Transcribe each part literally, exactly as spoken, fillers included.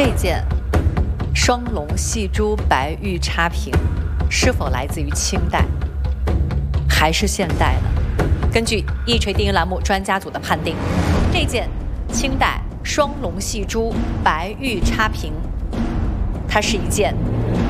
这件双龙戏珠白玉插瓶是否来自于清代，还是现代呢？根据一锤定音栏目专家组的判定，这件清代双龙戏珠白玉插瓶，它是一件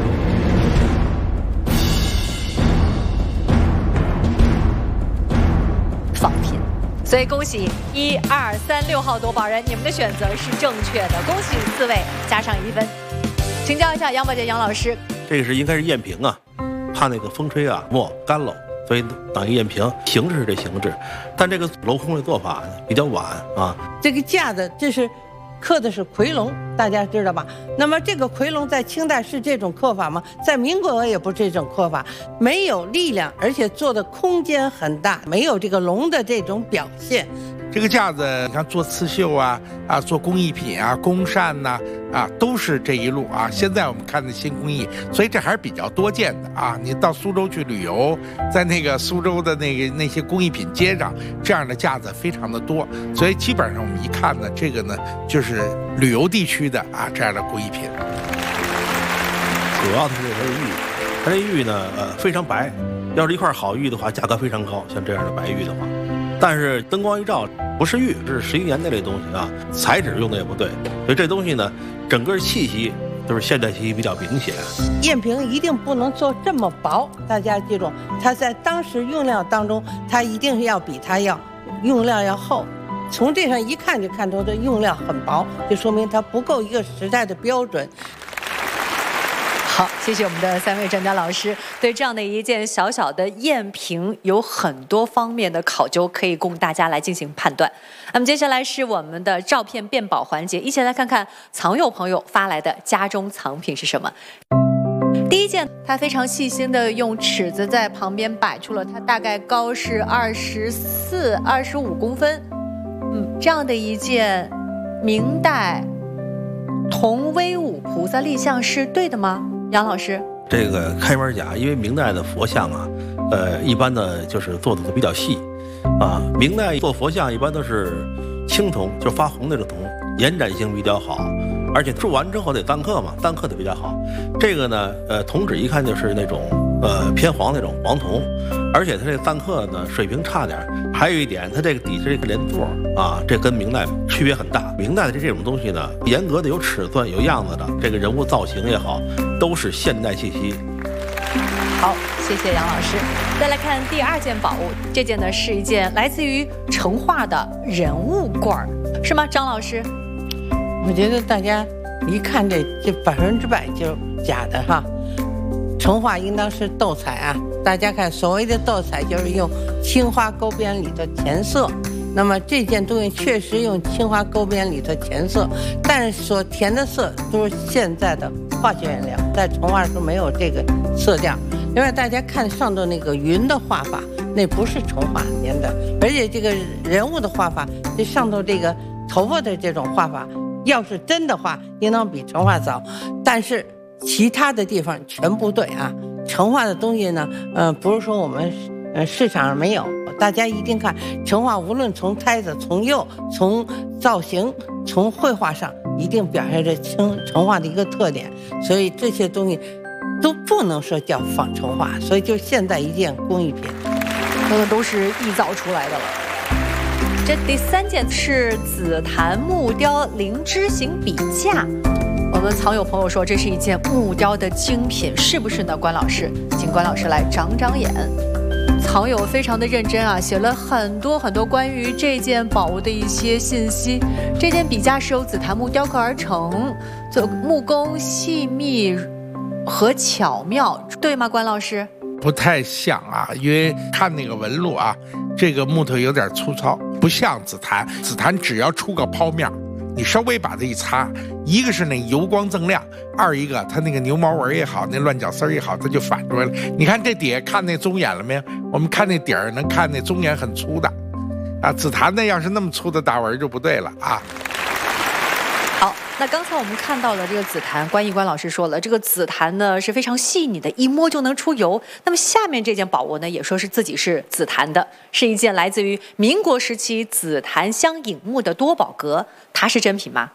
仿品。所以恭喜一二三六号夺宝人，你们的选择是正确的，恭喜四位加上一分。请教一下杨宝杰杨老师， 这个是应该是砚瓶啊，怕那个风吹啊墨干了，所以当一砚瓶，形制是这形制，但这个镂空的做法比较晚啊。 这个架子这是刻的是夔龙，大家知道吧？那么这个夔龙在清代是这种刻法吗？在民国也不是这种刻法，没有力量，而且做的空间很大，没有这个龙的这种表现。 这个架子，你看做刺绣啊，啊做工艺品啊，工扇呐、啊，啊都是这一路啊。现在我们看的新工艺，所以这还是比较多见的啊。你到苏州去旅游，在那个苏州的那个那些工艺品街上，这样的架子非常的多，所以基本上我们一看呢，这个呢就是旅游地区的啊这样的工艺品。 主要的是它的玉，它这玉呢，呃非常白，要是一块好玉的话，价格非常高，像这样的白玉的话。但是灯光一照，不是玉，是十一年代这东西啊，材质用的也不对，所以这东西呢，整个气息都是现代气息比较明显。 砚瓶一定不能做这么薄，大家记住，它在当时用料当中，它一定是要比它要用料要厚。从这上一看就看出这用料很薄，就说明它不够一个时代的标准。 好，谢谢我们的三位专家老师，对这样的一件小小的砚瓶有很多方面的考究，可以供大家来进行判断。那么接下来是我们的照片辨宝环节，一起来看看藏友朋友发来的家中藏品是什么。第一件，他非常细心的用尺子在旁边摆出了它大概高是二十四、二十五公分，嗯，这样的一件明代铜威武菩萨立像是对的吗？杨老师， 这个开门甲，因为明代的佛像啊，呃，一般的就是做的都比较细，啊，明代做佛像一般都是青铜，就发红那种铜，延展性比较好，而且铸完之后得甑刻嘛，甑刻的比较好。这个呢，呃，铜纸一看就是那种呃偏黄那种黄铜，而且它这个甑刻呢水平差点。还有一点，它这个底下这个连座啊，这跟明代区别很大。明代的这这种东西呢，严格的有尺寸、有样子的，这个人物造型也好，都是现代气息。 好，谢谢杨老师。再来看第二件宝物，这件呢是一件来自于成化的人物罐，是吗？张老师， 我觉得大家一看这这百分之百就假的哈。成化应当是斗彩啊，大家看所谓的斗彩就是用青花勾边里的填色，那么这件东西确实用青花勾边里的填色，但是所填的色都是现在的化学原料，在成化时候没有这个色调。另外大家看上头那个云的画法，那不是成化年的，而且这个人物的画法，这上头这个头发的这种画法，要是真的话应当比成化早，但是其他的地方全不对啊。成化的东西呢，呃，不是说我们呃市场上没有，大家一定看成化，无论从胎子、从釉、从造型、从绘画上，一定表现着成成化的一个特点。所以这些东西都不能说叫仿成化，所以就现在一件工艺品， 那个都是臆造出来的了。这第三件是紫檀木雕灵芝形笔架。我们藏友朋友说这是一件木雕的精品，是不是呢？关老师，请关老师来长长眼。藏友非常的认真啊，写了很多很多关于这件宝物的一些信息。这件笔架是由紫檀木雕刻而成，做木工细密和巧妙，对吗？关老师？ 不太像啊，因为看那个纹路啊，这个木头有点粗糙，不像紫檀。紫檀只要出个剖面，你稍微把它一擦，一个是那油光锃亮，二一个它那个牛毛纹也好，那乱角丝也好，它就反出来了。你看这底下看那棕眼了没有？我们看那底儿能看那棕眼很粗的，啊，紫檀的要是那么粗的大纹就不对了啊。 好，那刚才我们看到了这个紫檀，关毅关老师说了，这个紫檀呢是非常细腻的，一摸就能出油。那么下面这件宝物呢，也说是自己是紫檀的，是一件来自于民国时期紫檀镶影木的多宝格，它是真品吗？